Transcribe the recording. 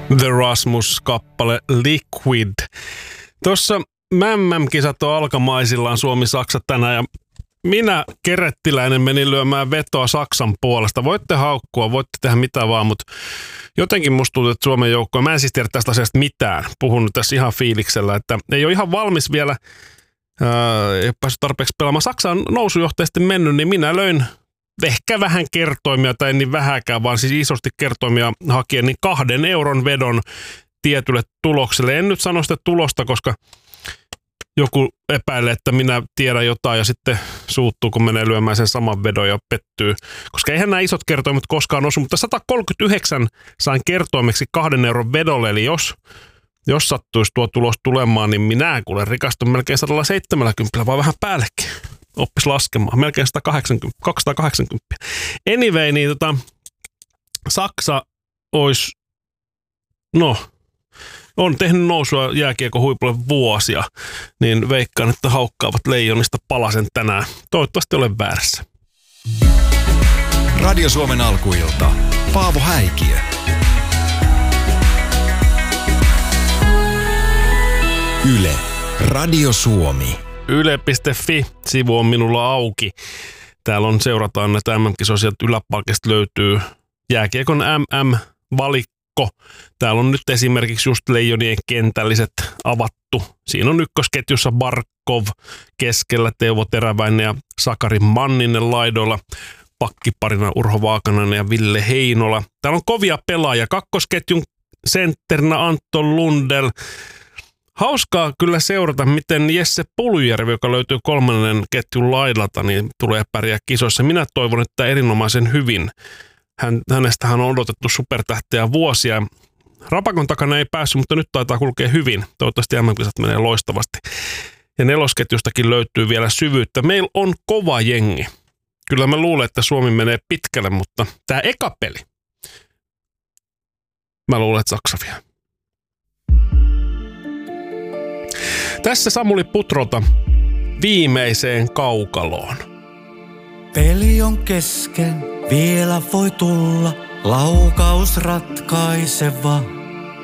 The Rasmus-kappale Liquid. Tuossa MM-kisat on alkamaisillaan Suomi-Saksa tänään ja minä, kerettiläinen, menin lyömään vetoa Saksan puolesta. Voitte haukkua, voitte tehdä mitä vaan, mutta jotenkin musta tuntuu, että Suomen joukkoa, mä en siis tiedä tästä asiasta mitään. Puhun nyt tässä ihan fiiliksellä, että ei ole ihan valmis vielä, ei ole päässyt tarpeeksi pelaamaan. Saksa on nousujohteisesti mennyt, niin minä löin ehkä vähän kertoimia, tai niin vähäkään, vaan siis isosti kertoimia hakien, niin 2 euron vedon tietylle tulokselle. En nyt sano sitä tulosta, koska joku epäilee, että minä tiedän jotain ja sitten suuttuu, kun menee lyömään sen saman vedon ja pettyy. Koska eihän nämä isot kertoimet koskaan osu, mutta 139 sain kertoimeksi 2 euron vedolle, eli jos sattuisi tuo tulos tulemaan, niin minä kuulen rikastun melkein 170, vaan vähän päällekin. Oppis laskemaan. Melkein 280. Anyway, niin Saksa olisi, on tehnyt nousua jääkiekon huipulle vuosia, niin veikkaan, että haukkaavat Leijonista palasen tänään. Toivottavasti olen väärässä. Radio Suomen alkuilta. Paavo Häikiö. Yle. Radio Suomi. Yle.fi-sivu on minulla auki. Täällä seurataan näitä MM-kisoja, sieltä yläpalkista löytyy jääkiekon MM-valikko. Täällä on nyt esimerkiksi just Leijonien kentälliset avattu. Siinä on ykkösketjussa Barkov keskellä, Teuvo Teräväinen ja Sakari Manninen laidoilla. Pakkiparina Urho Vaakanainen ja Ville Heinola. Täällä on kovia pelaajia. Kakkosketjun sentterinä Anton Lundell. Hauskaa kyllä seurata, miten Jesse Puljujärvi, joka löytyy 3. ketjun laidalta, niin tulee pärjää kisoissa. Minä toivon, että erinomaisen hyvin. Hänestähän on odotettu supertähteä vuosia. Rapakon takana ei päässyt, mutta nyt taitaa kulkea hyvin. Toivottavasti MM-kisat menee loistavasti. Ja 4. ketjustakin löytyy vielä syvyyttä. Meillä on kova jengi. Kyllä mä luulen, että Suomi menee pitkälle, mutta tämä eka peli. Mä luulen, että Saksa vie. Tässä Samuli Putrota viimeiseen kaukaloon. Peli on kesken, vielä voi tulla laukaus ratkaiseva.